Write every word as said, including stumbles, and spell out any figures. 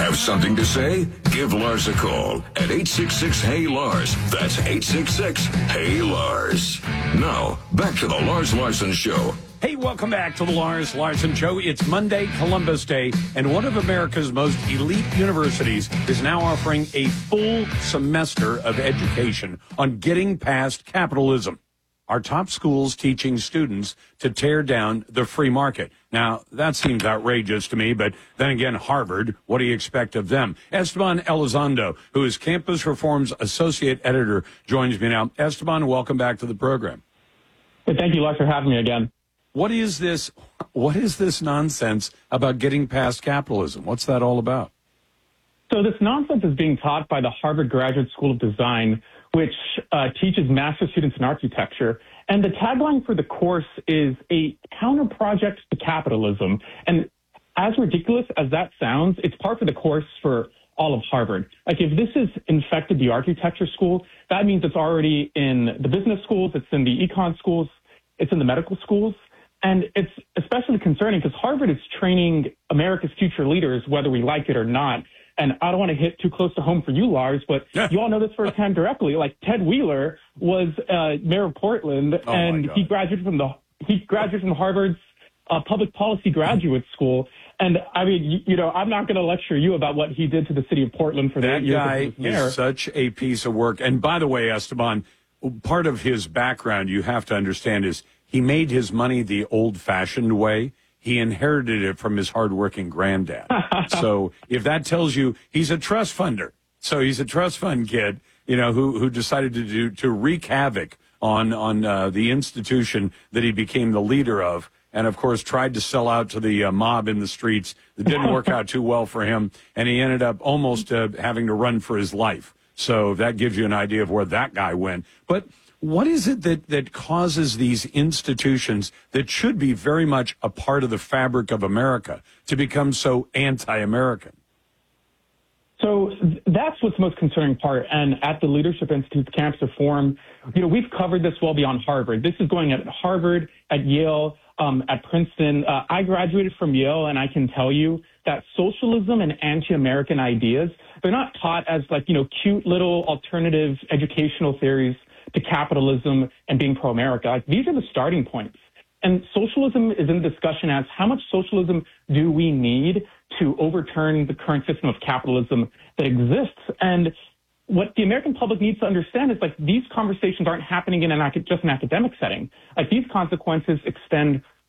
Have something to say? Give Lars a call at eight six six, H E Y, Lars. That's eight six six, H E Y, Lars. Now, back to the Lars Larson Show. Hey, welcome back to the Lars Larson Show. It's Monday, Columbus Day, and one of America's most elite universities is now offering a full semester of education on getting past capitalism. Our top schools teaching students to tear down the free market. Now, that seems outrageous to me, but then again, Harvard, what do you expect of them? Esteban Elizondo, who is Campus Reform's Associate Editor, joins me now. Esteban, welcome back to the program. Hey, thank you, Lars, for having me again. What is this? What is this nonsense about getting past capitalism? What's that all about? So this nonsense is being taught by the Harvard Graduate School of Design, which uh, teaches master students in architecture. And the tagline for the course is a counter project to capitalism. And as ridiculous as that sounds, it's part of the course for all of Harvard. Like, if this has infected the architecture school, that means it's already in the business schools, it's in the econ schools, it's in the medical schools. And it's especially concerning because Harvard is training America's future leaders, whether we like it or not. And I don't want to hit too close to home for you, Lars, but you all know this firsthand directly. Like, Ted Wheeler was uh, mayor of Portland, oh and he graduated from the he graduated from Harvard's uh, public policy graduate school. And I mean, you, you know, I'm not going to lecture you about what he did to the city of Portland for that the guy is such a piece of work. And by the way, Esteban, part of his background you have to understand is he made his money the old-fashioned way. He inherited it from his hardworking granddad. So if that tells you, he's a trust funder. So he's a trust fund kid, you know, who who decided to do to wreak havoc on on uh, the institution that he became the leader of, and of course tried to sell out to the uh, mob in the streets. That didn't work out too well for him, and he ended up almost uh, having to run for his life. So that gives you an idea of where that guy went. But what is it that, that causes these institutions that should be very much a part of the fabric of America to become so anti-American? So that's what's the most concerning part. And at the Leadership Institute's Campus Reform, you know, we've covered this well beyond Harvard. This is going at Harvard, at Yale, um, at Princeton. Uh, I graduated from Yale, and I can tell you that socialism and anti-American ideas, they're not taught as, like, you know, cute little alternative educational theories to capitalism and being pro-America. Like, these are the starting points. And socialism is in discussion as how much socialism do we need to overturn the current system of capitalism that exists? And what the American public needs to understand is, like, these conversations aren't happening in an, just an academic setting. Like, these consequences extend